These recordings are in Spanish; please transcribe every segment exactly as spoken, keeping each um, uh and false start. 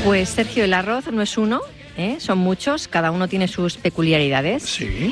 Pues Sergio, el arroz no es uno, ¿eh? Son muchos, cada uno tiene sus peculiaridades. Sí.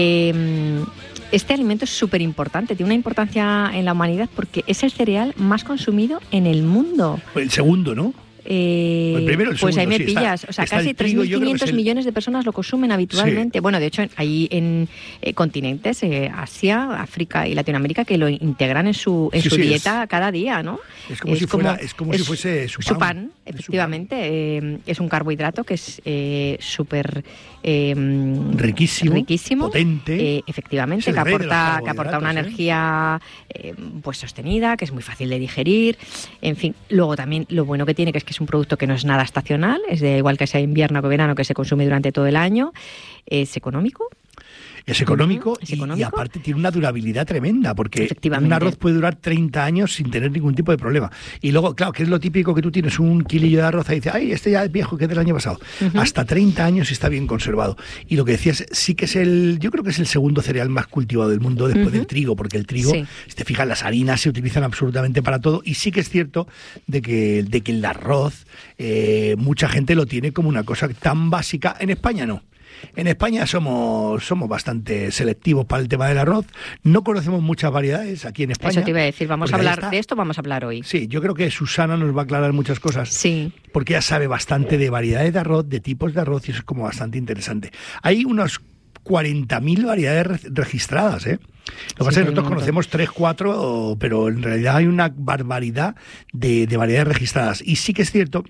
Eh, este alimento es súper importante, tiene una importancia en la humanidad porque es el cereal más consumido en el mundo. El segundo, ¿no? Eh, el primero, el pues segundo, ahí me sí, pillas, está, o sea, está casi tres mil quinientos el... millones de personas lo consumen habitualmente. Sí. Bueno, de hecho, hay en eh, continentes, eh, Asia, África y Latinoamérica, que lo integran en su en sí, su sí, dieta es, cada día, ¿no? Es como, es si, fuera, como, es como es, si fuese su pan. Su pan, efectivamente. Su pan. Eh, es un carbohidrato que es eh, súper... Eh, riquísimo, riquísimo, potente, eh, efectivamente, que aporta, que aporta una ¿eh? energía eh, pues sostenida, que es muy fácil de digerir, en fin. Luego también lo bueno que tiene que es que es un producto que no es nada estacional, es de igual que sea invierno que verano, que se consume durante todo el año, es económico. Es económico, ¿Es y, económico? y aparte tiene una durabilidad tremenda, porque un arroz puede durar treinta años sin tener ningún tipo de problema. Y luego, claro, que es lo típico que tú tienes un kilillo de arroz y dices, ay, este ya es viejo, que es del año pasado. Uh-huh. Hasta treinta años está bien conservado. Y lo que decías, sí que es el, yo creo que es el segundo cereal más cultivado del mundo después uh-huh. del trigo, porque el trigo, sí. si te fijas, las harinas se utilizan absolutamente para todo. Y sí que es cierto de que, de que el arroz, eh, mucha gente lo tiene como una cosa tan básica. En España no. En España somos somos bastante selectivos para el tema del arroz. No conocemos muchas variedades aquí en España. Eso te iba a decir, vamos a hablar de esto, vamos a hablar hoy. Sí, yo creo que Susana nos va a aclarar muchas cosas. Sí. Porque ella sabe bastante de variedades de arroz, de tipos de arroz, y eso es como bastante interesante. Hay unos cuarenta mil variedades registradas, ¿eh? Lo que sí, pasa es que nosotros conocemos tres, cuatro, pero en realidad hay una barbaridad de, de variedades registradas. Y sí que es cierto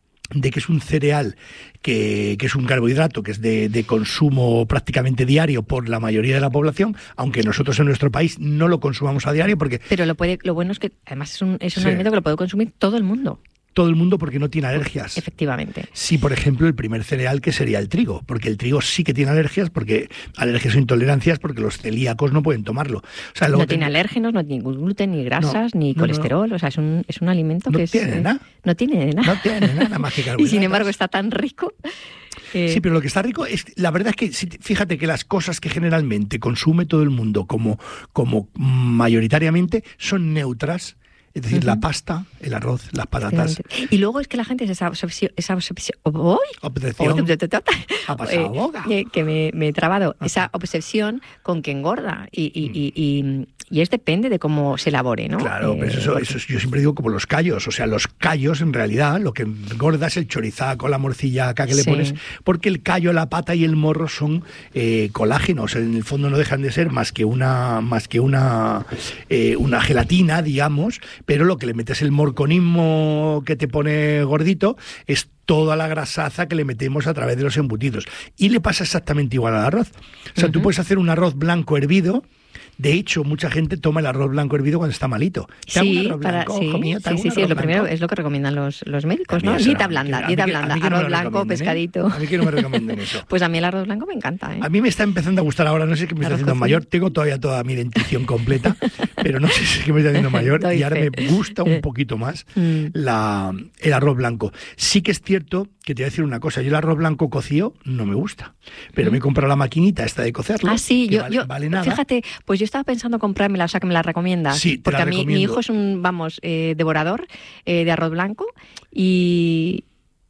de que es un cereal que, que es un carbohidrato que es de, de consumo prácticamente diario por la mayoría de la población, aunque nosotros en nuestro país no lo consumamos a diario porque... Pero lo puede, lo bueno es que además es un, es un sí. alimento que lo puede consumir todo el mundo. Todo el mundo porque no tiene alergias. Efectivamente. Sí, por ejemplo, el primer cereal que sería el trigo, porque el trigo sí que tiene alergias, porque alergias o intolerancias, porque los celíacos no pueden tomarlo. O sea, no ten... tiene alérgenos, no tiene gluten, ni grasas, no, ni no, colesterol, no. o sea, es un, es un alimento no que tiene es... Nada. No tiene nada. No tiene nada más que carbohidratos. Y sin embargo está tan rico... Eh... Sí, pero lo que está rico es, la verdad es que, fíjate que las cosas que generalmente consume todo el mundo como, como mayoritariamente son neutras. Es decir, uh-huh. la pasta, el arroz, las patatas. Y luego es que la gente es esa obsesión... Esa obsesión ¡Uy! Obsesión. Ha pasado boca. Eh, que me, me he trabado. Ajá. Esa obsesión con que engorda. Y, y, y, y, y es depende de cómo se elabore, ¿no? Claro, eh, pero eso, porque... eso yo siempre digo como los callos. O sea, los callos, en realidad, lo que engorda es el chorizaco, la morcilla acá que le sí. pones. Porque el callo, la pata y el morro son eh, colágenos. En el fondo no dejan de ser más que una, más que una, eh, una gelatina, digamos. Pero lo que le metes el morconismo que te pone gordito es toda la grasaza que le metemos a través de los embutidos. Y le pasa exactamente igual al arroz. O sea, uh-huh. tú puedes hacer un arroz blanco hervido. De hecho, mucha gente toma el arroz blanco hervido cuando está malito. ¿Te sí, arroz para, blanco, sí, mío, sí, sí, sí, es lo primero, es lo que recomiendan los, los médicos, ¿no? Dieta blanda, dieta blanda, arroz blanco, pescadito. ¿eh? A mí que no me recomienden eso. Pues a mí el arroz blanco me encanta, ¿eh? A mí me está empezando a gustar ahora, no sé si me está haciendo mayor, tengo todavía toda mi dentición completa, pero no sé si es que me está haciendo mayor y ahora me gusta un poquito más la, el arroz blanco. Sí que es cierto que te voy a decir una cosa, yo el arroz blanco cocido no me gusta, pero mm. me he comprado la maquinita esta de cocerlo. Ah, sí, yo, vale, yo vale nada. Fíjate, pues yo estaba pensando comprármela, o sea, que me la recomiendas. Sí, te porque la a mí recomiendo. Mi hijo es un, vamos, eh, devorador eh, de arroz blanco y...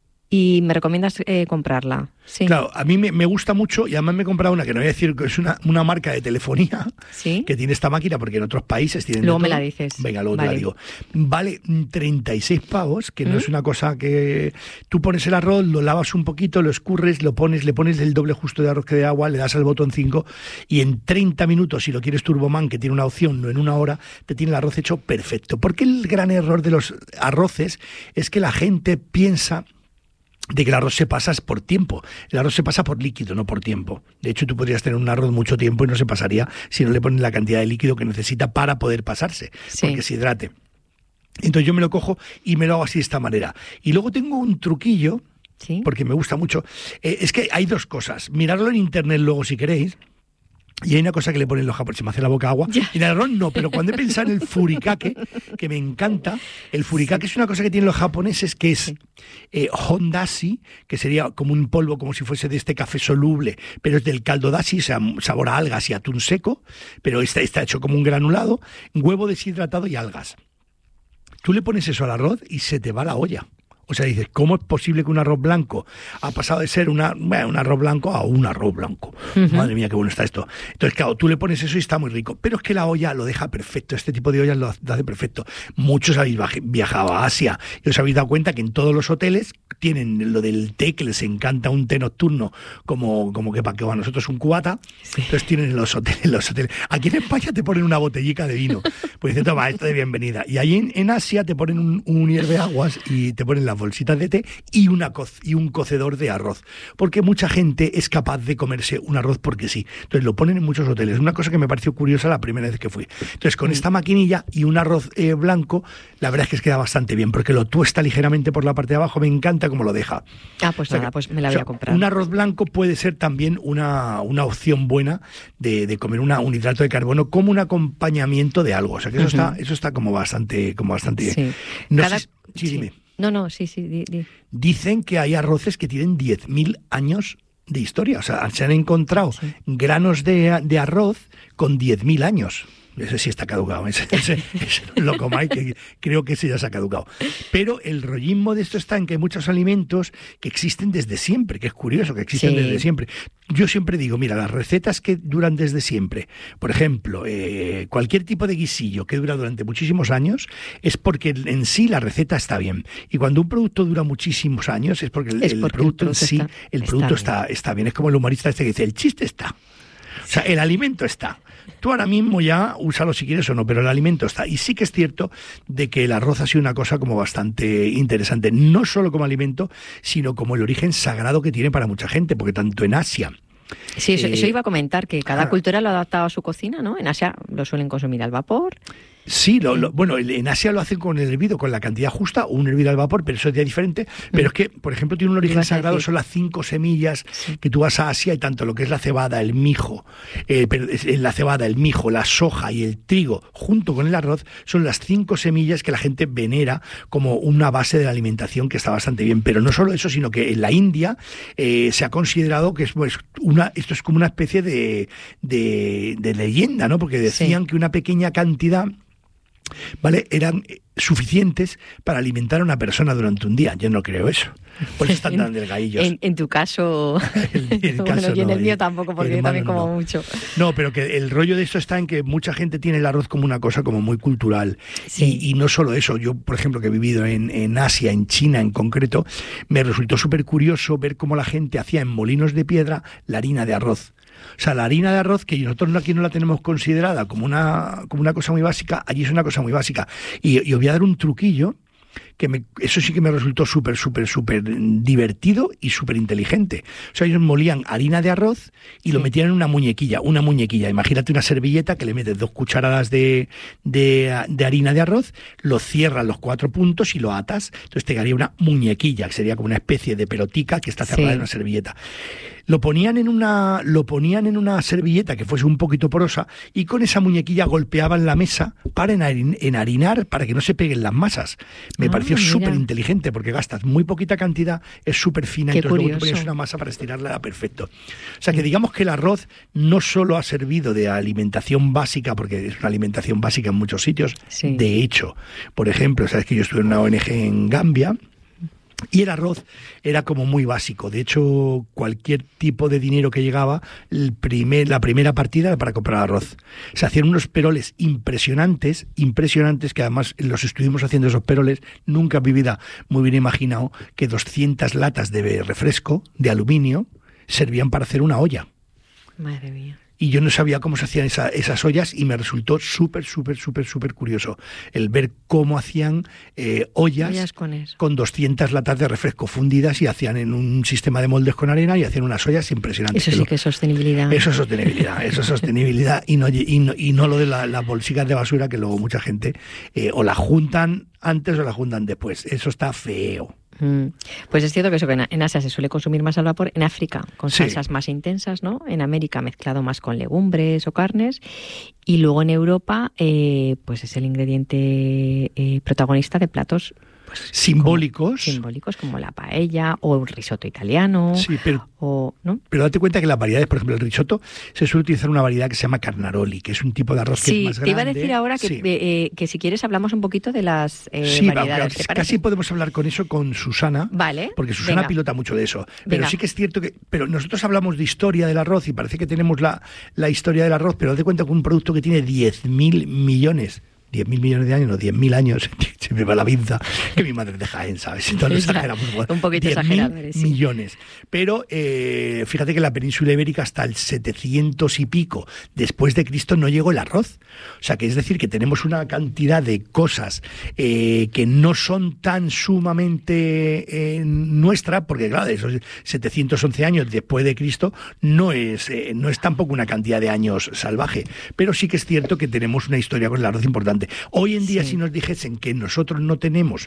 Y me recomiendas eh, comprarla. Sí. Claro, a mí me, me gusta mucho y además me he comprado una que no voy a decir que es una, una marca de telefonía ¿Sí? que tiene esta máquina porque en otros países tienen. Luego me la dices. Venga, luego vale. te la digo. Vale treinta y seis pavos, que ¿Mm? no es una cosa que. Tú pones el arroz, lo lavas un poquito, lo escurres, lo pones, le pones el doble justo de arroz que de agua, le das al botón cinco y en treinta minutos, si lo quieres Turboman, que tiene una opción, no en una hora, te tiene el arroz hecho perfecto. Porque el gran error de los arroces es que la gente piensa de que el arroz se pasa por tiempo. El arroz se pasa por líquido, no por tiempo. De hecho, tú podrías tener un arroz mucho tiempo y no se pasaría si no le pones la cantidad de líquido que necesita para poder pasarse, sí. porque se hidrate. Entonces yo me lo cojo y me lo hago así de esta manera. Y luego tengo un truquillo, ¿Sí? porque me gusta mucho. Eh, es que hay dos cosas. Miradlo en internet luego si queréis. Y hay una cosa que le ponen los japoneses, se me hace la boca agua. Ya. Y en el arroz no, pero cuando he pensado en el furikake, que me encanta, el furikake sí. es una cosa que tienen los japoneses que es eh, hondashi, que sería como un polvo, como si fuese de este café soluble, pero es del caldo dashi, o sea, sabor a algas y atún seco, pero está, está hecho como un granulado, huevo deshidratado y algas. Tú le pones eso al arroz y se te va la olla. O sea, dices, ¿cómo es posible que un arroz blanco ha pasado de ser una, bueno, un arroz blanco a un arroz blanco? Uh-huh. Madre mía, qué bueno está esto. Entonces, claro, tú le pones eso y está muy rico. Pero es que la olla lo deja perfecto. Este tipo de ollas lo hace perfecto. Muchos habéis viajado a Asia y os habéis dado cuenta que en todos los hoteles tienen lo del té, que les encanta un té nocturno, como, como que para que a nosotros un cubata. Sí. Entonces tienen los hoteles, los hoteles. Aquí en España te ponen una botellica de vino. Pues dicen, toma, esto de bienvenida. Y allí en, en Asia te ponen un, un hierveaguas y te ponen las bolsitas de té y, una co- y un cocedor de arroz, porque mucha gente es capaz de comerse un arroz porque sí. Entonces lo ponen en muchos hoteles. Una cosa que me pareció curiosa la primera vez que fui. Entonces con esta maquinilla y un arroz eh, blanco, la verdad es que es queda bastante bien, porque lo tuesta ligeramente por la parte de abajo. Me encanta cómo lo deja. Ah, pues o sea, nada, que, pues me la voy o sea, a comprar. Un arroz blanco puede ser también una, una opción buena de, de comer una, un hidrato de carbono como un acompañamiento de algo. O sea que eso uh-huh. está, eso está como bastante, como bastante bien. Sí. No Cada... sé, sí, sí. Dime. No, no, sí, sí. Di, di. Dicen que hay arroces que tienen diez mil años de historia. O sea, se han encontrado sí. granos de, de arroz con diez mil años. Ese sí está caducado, ese, ese, ese lo comáis, que creo que ese ya se ha caducado. Pero el rollismo de esto está en que hay muchos alimentos que existen desde siempre, que es curioso, que existen sí. desde siempre. Yo siempre digo, mira, las recetas que duran desde siempre, por ejemplo, eh, cualquier tipo de guisillo que dura durante muchísimos años, es porque en sí la receta está bien. Y cuando un producto dura muchísimos años, es porque el, es el, porque producto, el producto en sí, está, el producto está, está, bien. está bien. Es como el humorista este que dice, el chiste está. O sea, el alimento está. Tú ahora mismo ya úsalo si quieres o no, pero el alimento está. Y sí que es cierto de que el arroz ha sido una cosa como bastante interesante, no solo como alimento, sino como el origen sagrado que tiene para mucha gente, porque tanto en Asia... Sí, eso, eh, eso iba a comentar, que cada ah, cultura lo ha adaptado a su cocina, ¿no? En Asia lo suelen consumir al vapor. Sí, lo, lo, bueno, en Asia lo hacen con el hervido, con la cantidad justa, o un hervido al vapor, pero eso es ya diferente. Pero mm. es que, por ejemplo, tiene un origen sagrado, son las cinco semillas sí. que tú vas a Asia, y tanto lo que es la cebada, el mijo, eh, pero la cebada, el mijo, la soja y el trigo, junto con el arroz, son las cinco semillas que la gente venera como una base de la alimentación que está bastante bien. Pero no solo eso, sino que en la India eh, se ha considerado que es, pues, una, esto es como una especie de, de, de leyenda, ¿no? Porque decían sí. que una pequeña cantidad, ¿vale?, eran suficientes para alimentar a una persona durante un día. Yo no creo eso. Por eso están tan delgadillos. En, en tu caso... en, en bueno, caso yo en no, el mío tampoco, porque yo también como no. mucho. No, pero que el rollo de esto está en que mucha gente tiene el arroz como una cosa como muy cultural. Sí. Y, y no solo eso. Yo, por ejemplo, que he vivido en, en Asia, en China en concreto, me resultó súper curioso ver cómo la gente hacía en molinos de piedra la harina de arroz. O sea, la harina de arroz, que nosotros aquí no la tenemos considerada como una, como una cosa muy básica, allí es una cosa muy básica. Y, y os voy a dar un truquillo, que me, eso sí que me resultó súper, súper, súper divertido y súper inteligente. O sea, ellos molían harina de arroz y sí. lo metían en una muñequilla, una muñequilla. Imagínate una servilleta que le metes dos cucharadas de, de, de harina de arroz, lo cierras los cuatro puntos y lo atas. Entonces te quedaría una muñequilla, que sería como una especie de pelotica que está cerrada sí. en una servilleta. Lo ponían en una, lo ponían en una servilleta que fuese un poquito porosa y con esa muñequilla golpeaban la mesa para enharinar, para que no se peguen las masas. Me ah, pareció súper inteligente porque gastas muy poquita cantidad, es súper fina, Qué entonces curioso. luego te pones una masa para estirarla, era perfecto. O sea que digamos que el arroz no solo ha servido de alimentación básica, porque es una alimentación básica en muchos sitios, sí. de hecho, por ejemplo, sabes que yo estuve en una O N Ge en Gambia, y el arroz era como muy básico. De hecho, cualquier tipo de dinero que llegaba, el primer, la primera partida era para comprar arroz. Se hacían unos peroles impresionantes, impresionantes, que además los estuvimos haciendo esos peroles. Nunca en mi vida me hubiera imaginado que doscientas latas de refresco, de aluminio, servían para hacer una olla. Madre mía. Y yo no sabía cómo se hacían esa, esas ollas y me resultó súper, súper, súper, súper curioso el ver cómo hacían eh, ollas, ollas con, eso. con doscientas latas de refresco fundidas y hacían en un sistema de moldes con arena y hacían unas ollas impresionantes. Eso sí que es sostenibilidad. Eso es sostenibilidad, eso es sostenibilidad y no, y no, y no lo de la, las bolsicas de basura que luego mucha gente eh, o la juntan antes o la juntan después. Eso está feo. Pues es cierto que eso, que en Asia se suele consumir más al vapor, en África con salsas sí. más intensas, ¿no? En América mezclado más con legumbres o carnes, y luego en Europa eh, pues es el ingrediente eh, protagonista de platos pues, simbólicos. Como, simbólicos como la paella o un risotto italiano. Sí, pero, o, ¿no? pero date cuenta que las variedades, por ejemplo, el risotto, se suele utilizar una variedad que se llama Carnaroli, que es un tipo de arroz sí, que es más grande. Sí, te iba a decir ahora que, sí. eh, que si quieres hablamos un poquito de las eh, sí, variedades. Sí, casi podemos hablar con eso con Susana, vale, porque Susana venga. pilota mucho de eso. Pero Venga. sí que es cierto que... Pero nosotros hablamos de historia del arroz y parece que tenemos la, la historia del arroz, pero date cuenta que un producto que tiene diez mil millones... diez mil millones de años, no, diez mil años, se me va la pinza, que mi madre de Jaén, ¿sabes? Entonces exageramos. Un poquito exagerado. diez mil millones. Pero eh, fíjate que en la península ibérica hasta el setecientos y pico después de Cristo no llegó el arroz. O sea, que es decir, que tenemos una cantidad de cosas eh, que no son tan sumamente eh, nuestra, porque claro, de esos setecientos once años después de Cristo no es, eh, no es tampoco una cantidad de años salvaje. Pero sí que es cierto que tenemos una historia con el arroz importante. Hoy en día, sí. si nos dijesen que nosotros no tenemos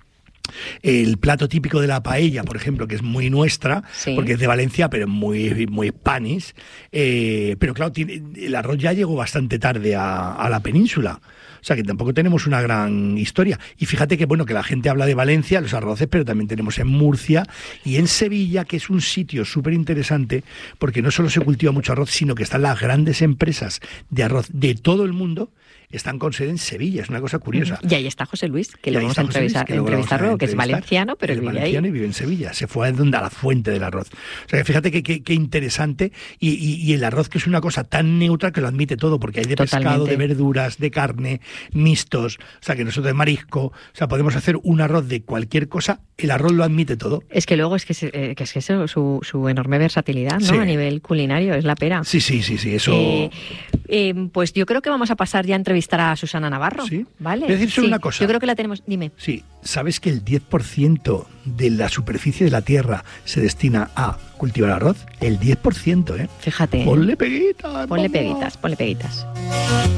el plato típico de la paella, por ejemplo, que es muy nuestra, sí. porque es de Valencia, pero muy, muy Spanish, eh, pero claro, tiene, el arroz ya llegó bastante tarde a, a la península. O sea, que tampoco tenemos una gran historia. Y fíjate que, bueno, que la gente habla de Valencia, los arroces, pero también tenemos en Murcia y en Sevilla, que es un sitio súper interesante, porque no solo se cultiva mucho arroz, sino que están las grandes empresas de arroz de todo el mundo, están con sede en Sevilla, es una cosa curiosa. Y ahí está José Luis, que lo vamos a entrevistar, Luis, que entrevistar luego, que es valenciano, pero es vive valenciano ahí. y vive en Sevilla, se fue a donde a la fuente del arroz. O sea, que fíjate que, que, que interesante, y, y, y el arroz que es una cosa tan neutra que lo admite todo, porque hay de Totalmente. pescado, de verduras, de carne, mixtos, o sea, que nosotros de marisco, o sea, podemos hacer un arroz de cualquier cosa, el arroz lo admite todo. Es que luego es que, eh, que es que eso, su, su enorme versatilidad, ¿no? Sí. A nivel culinario, es la pera. Sí, sí, sí, sí, eso... Eh, eh, pues yo creo que vamos a pasar ya a entrevistar a Susana Navarro. Sí. ¿Vale? Voy a decir solo sí. una cosa. Yo creo que la tenemos... Dime. Sí. ¿Sabes que el diez por ciento de la superficie de la tierra se destina a cultivar arroz? El diez por ciento, ¿eh? Fíjate. Ponle peguitas. Ponle peguitas, ponle peguitas.